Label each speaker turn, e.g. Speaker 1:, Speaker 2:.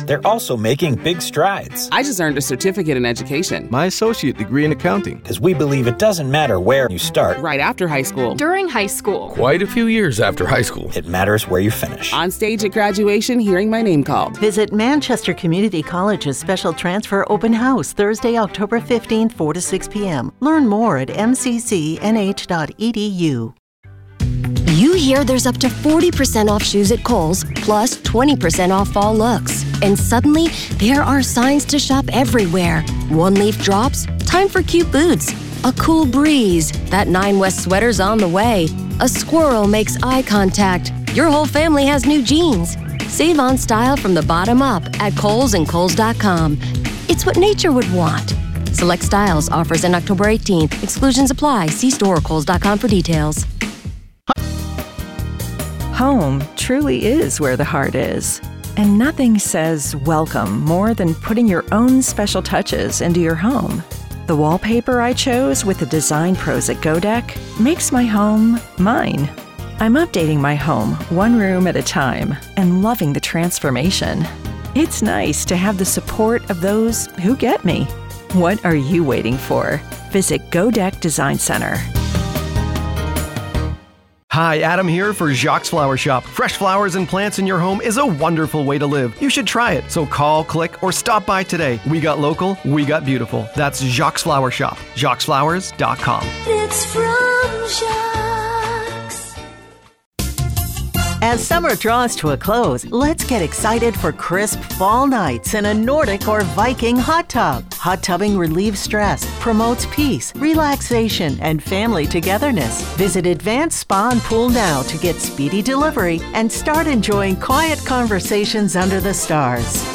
Speaker 1: they're also making big strides.
Speaker 2: I just earned a certificate in education.
Speaker 3: My associate degree in accounting.
Speaker 1: Because we believe it doesn't matter where you start.
Speaker 2: Right after high school.
Speaker 4: During high school.
Speaker 5: Quite a few years after high school.
Speaker 1: It matters where you finish.
Speaker 2: On stage at graduation, hearing my name called.
Speaker 6: Visit Manchester Community College's special transfer open house Thursday, October 15th, 4 to 6 p.m. Learn more at mccnh.edu.
Speaker 7: You hear there's up to 40% off shoes at Kohl's, plus 20% off fall looks. And suddenly, there are signs to shop everywhere. One leaf drops, time for cute boots. A cool breeze, that 9 West sweater's on the way. A squirrel makes eye contact. Your whole family has new jeans. Save on style from the bottom up at Kohl's and Kohl's.com. It's what nature would want. Select styles, offers in October 18th. Exclusions apply. See store or Kohl's.com for details.
Speaker 8: Home truly is where the heart is. And nothing says welcome more than putting your own special touches into your home. The wallpaper I chose with the design pros at GoDeck makes my home mine. I'm updating my home one room at a time and loving the transformation. It's nice to have the support of those who get me. What are you waiting for? Visit GoDeck Design Center.
Speaker 9: Hi, Adam here for Jacques Flower Shop. Fresh flowers and plants in your home is a wonderful way to live. You should try it. So call, click, or stop by today. We got local, we got beautiful. That's Jacques Flower Shop. JacquesFlowers.com.
Speaker 10: It's from Jacques.
Speaker 6: As summer draws to a close, let's get excited for crisp fall nights in a Nordic or Viking hot tub. Hot tubbing relieves stress, promotes peace, relaxation, and family togetherness. Visit Advanced Spa and Pool now to get speedy delivery and start enjoying quiet conversations under the stars.